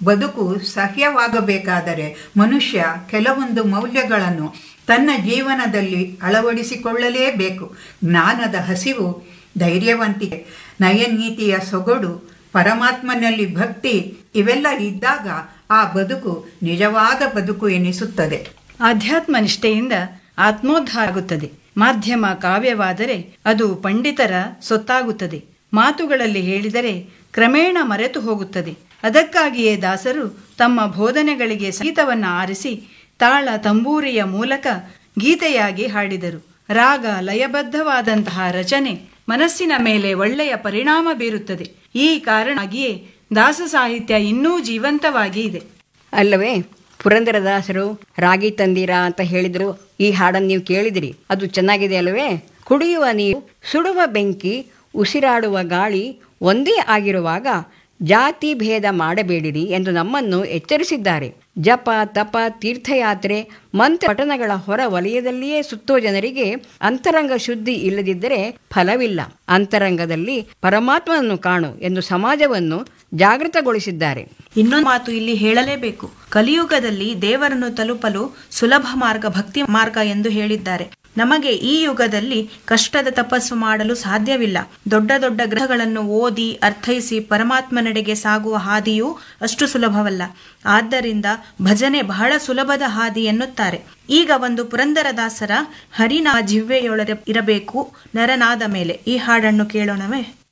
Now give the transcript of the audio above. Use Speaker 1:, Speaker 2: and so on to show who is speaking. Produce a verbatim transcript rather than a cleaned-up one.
Speaker 1: ಬದುಕು ಸಹ್ಯವಾಗಬೇಕಾದರೆ ಮನುಷ್ಯ ಕೆಲವೊಂದು ಮೌಲ್ಯಗಳನ್ನು ತನ್ನ ಜೀವನದಲ್ಲಿ ಅಳವಡಿಸಿಕೊಳ್ಳಲೇಬೇಕು. ಜ್ಞಾನದ ಹಸಿವು, ಧೈರ್ಯವಂತಿಕೆ, ನಯನೀತಿಯ ಸೊಗಡು, ಪರಮಾತ್ಮನಲ್ಲಿ ಭಕ್ತಿ ಇವೆಲ್ಲ ಇದ್ದಾಗ ಆ ಬದುಕು ನಿಜವಾದ ಬದುಕು ಎನಿಸುತ್ತದೆ.
Speaker 2: ಆಧ್ಯಾತ್ಮ ನಿಷ್ಠೆಯಿಂದ ಆತ್ಮೋದ್ಧಾರ ಆಗುತ್ತದೆ. ಮಾಧ್ಯಮ ಕಾವ್ಯವಾದರೆ ಅದು ಪಂಡಿತರ ಸೊತ್ತಾಗುತ್ತದೆ. ಮಾತುಗಳಲ್ಲಿ ಹೇಳಿದರೆ ಕ್ರಮೇಣ ಮರೆತು ಹೋಗುತ್ತದೆ. ಅದಕ್ಕಾಗಿಯೇ ದಾಸರು ತಮ್ಮ ಬೋಧನೆಗಳಿಗೆ ಸಂಗೀತವನ್ನು ಆರಿಸಿ ತಾಳ ತಂಬೂರಿಯ ಮೂಲಕ ಗೀತೆಯಾಗಿ ಹಾಡಿದರು. ರಾಗ ಲಯಬದ್ಧವಾದಂತಹ ರಚನೆ ಮನಸ್ಸಿನ ಮೇಲೆ ಒಳ್ಳೆಯ ಪರಿಣಾಮ ಬೀರುತ್ತದೆ. ಈ ಕಾರಣವಾಗಿಯೇ ದಾಸ ಸಾಹಿತ್ಯ ಇನ್ನೂ ಜೀವಂತವಾಗಿ ಇದೆ
Speaker 3: ಅಲ್ಲವೇ? ಪುರಂದರದಾಸರು ರಾಗಿ ತಂದಿರಾ ಅಂತ ಹೇಳಿದ್ರು. ಈ ಹಾಡನ್ನು ನೀವು ಕೇಳಿದಿರಿ, ಅದು ಚೆನ್ನಾಗಿದೆ ಅಲ್ಲವೇ? ಕುಡಿಯುವ ನೀರು, ಸುಡುವ ಬೆಂಕಿ, ಉಸಿರಾಡುವ ಗಾಳಿ ಒಂದೇ ಆಗಿರುವಾಗ ಜಾತಿ ಭೇದ ಮಾಡಬೇಡಿರಿ ಎಂದು ನಮ್ಮನ್ನು ಎಚ್ಚರಿಸಿದ್ದಾರೆ. ಜಪ, ತಪ, ತೀರ್ಥಯಾತ್ರೆ, ಮಂತ್ರ ಪಠಣಗಳ ಹೊರ ವಲಯದಲ್ಲಿಯೇ ಸುತ್ತೋ ಜನರಿಗೆ ಅಂತರಂಗ ಶುದ್ಧಿ ಇಲ್ಲದಿದ್ದರೆ ಫಲವಿಲ್ಲ. ಅಂತರಂಗದಲ್ಲಿ ಪರಮಾತ್ಮನನ್ನು ಕಾಣು ಎಂದು ಸಮಾಜವನ್ನು ಜಾಗೃತಗೊಳಿಸಿದ್ದಾರೆ.
Speaker 4: ಇನ್ನೊಂದು ಮಾತು ಇಲ್ಲಿ ಹೇಳಲೇಬೇಕು. ಕಲಿಯುಗದಲ್ಲಿ ದೇವರನ್ನು ತಲುಪಲು ಸುಲಭ ಮಾರ್ಗ ಭಕ್ತಿ ಮಾರ್ಗ ಎಂದು ಹೇಳಿದ್ದಾರೆ. ನಮಗೆ ಈ ಯುಗದಲ್ಲಿ ಕಷ್ಟದ ತಪಸ್ಸು ಮಾಡಲು ಸಾಧ್ಯವಿಲ್ಲ. ದೊಡ್ಡ ದೊಡ್ಡ ಗ್ರಹಗಳನ್ನು ಓದಿ ಅರ್ಥೈಸಿ ಪರಮಾತ್ಮನೆಡೆಗೆ ಸಾಗುವ ಹಾದಿಯೂ ಅಷ್ಟು ಸುಲಭವಲ್ಲ. ಆದ್ದರಿಂದ ಭಜನೆ ಬಹಳ ಸುಲಭದ ಹಾದಿ ಎನ್ನುತ್ತಾರೆ. ಈಗ ಒಂದು ಪುರಂದರದಾಸರ ಹರಿನಾ ಜಿಹ್ವೆಯೊಳಗೆ ಇರಬೇಕು ನರನಾದ ಮೇಲೆ ಈ ಹಾಡನ್ನು ಕೇಳೋಣವೇ?